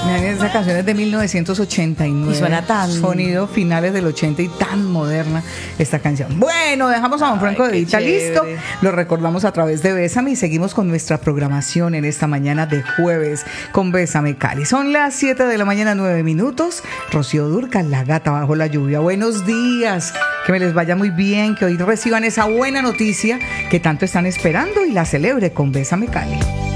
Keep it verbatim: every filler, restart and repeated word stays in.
Esa canción es de mil novecientos ochenta y nueve. Y suena tan... Sonido finales del ochenta y tan moderna esta canción. Bueno, dejamos a Don Franco de Vita listo. Lo recordamos a través de Bésame y seguimos con nuestra programación en esta mañana de jueves con Bésame Cali. Son las siete de la mañana, nueve minutos. Rocío Dúrcal, la gata bajo la lluvia. Buenos días. Que me les vaya muy bien, que hoy reciban esa buena noticia que tanto están esperando y la celebre con Bésame Cali.